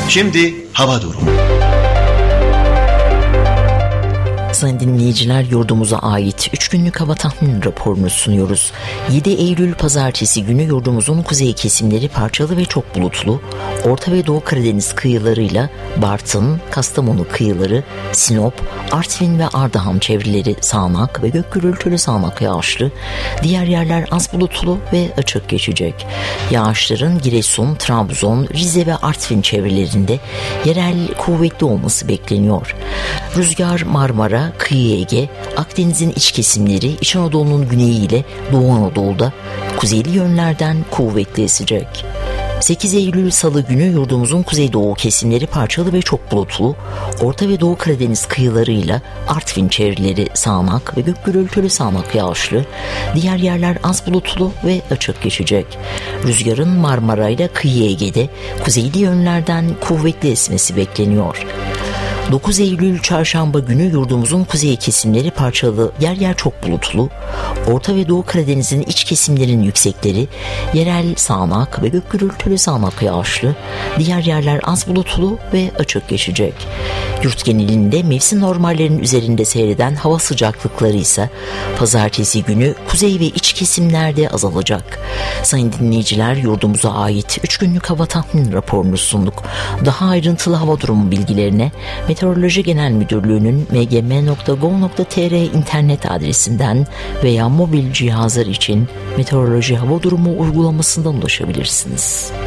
Şimdi hava durumu. Sayın dinleyiciler, yurdumuza ait 3 günlük hava tahmin raporunu sunuyoruz. 7 Eylül Pazartesi günü yurdumuzun kuzey kesimleri parçalı ve çok bulutlu. Orta ve Doğu Karadeniz kıyılarıyla Bartın, Kastamonu kıyıları, Sinop, Artvin ve Ardahan çevreleri sağanak ve gök gürültülü sağanak yağışlı. Diğer yerler az bulutlu ve açık geçecek. Yağışların Giresun, Trabzon, Rize ve Artvin çevrelerinde yerel kuvvetli olması bekleniyor. Rüzgar Marmara, Kıyı Ege, Akdeniz'in iç kesimleri, İç Anadolu'nun güneyi ile Doğu Anadolu'da kuzeyli yönlerden kuvvetli esecek. 8 Eylül Salı günü yurdumuzun kuzeydoğu kesimleri parçalı ve çok bulutlu, Orta ve Doğu Karadeniz kıyılarıyla Artvin çevreleri sağanak ve gök gürültülü sağanak yağışlı, diğer yerler az bulutlu ve açık geçecek. Rüzgarın Marmara ile Kıyı Ege'de kuzeyli yönlerden kuvvetli esmesi bekleniyor. 9 Eylül Çarşamba günü yurdumuzun kuzey kesimleri parçalı, yer yer çok bulutlu, Orta ve Doğu Karadeniz'in iç kesimlerin yüksekleri yerel sağanak ve gök gürültülü sağanak yağışlı, diğer yerler az bulutlu ve açık geçecek. Yurt genelinde mevsim normallerinin üzerinde seyreden hava sıcaklıkları ise Pazartesi günü kuzey ve iç kesimlerde azalacak. Sayın dinleyiciler, yurdumuza ait 3 günlük hava tahmin raporunu sunduk. Daha ayrıntılı hava durumu bilgilerine Meteoroloji Genel Müdürlüğü'nün mgm.gov.tr internet adresinden veya mobil cihazlar için Meteoroloji Hava Durumu uygulamasından ulaşabilirsiniz.